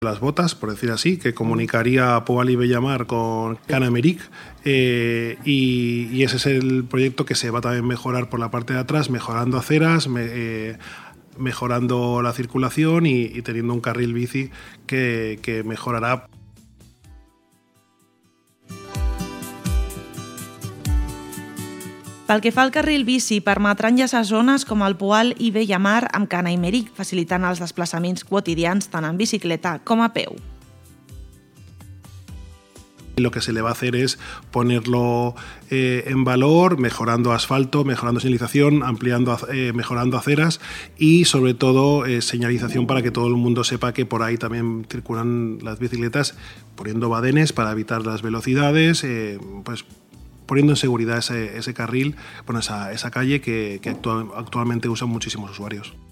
las botas, por decir así, que comunicaría a Poal y Bellamar con Canameric, y ese es el proyecto que se va también a mejorar por la parte de atrás, mejorando aceras, mejorando la circulación y teniendo un carril bici que mejorará. Pel que fa al carril bici, permetrà enllaçar zones com el Poal i Bellamar amb Canameric, facilitant els desplaçaments quotidians tant en bicicleta com a peu. Lo que se le va a hacer es ponerlo en valor, mejorando asfalto, mejorando señalización, mejorando aceras y sobre todo señalización para que todo el mundo sepa que por ahí también circulan las bicicletas, poniendo badenes para evitar las velocidades, pues poniendo en seguridad ese carril, bueno, esa calle que actualmente usan muchísimos usuarios.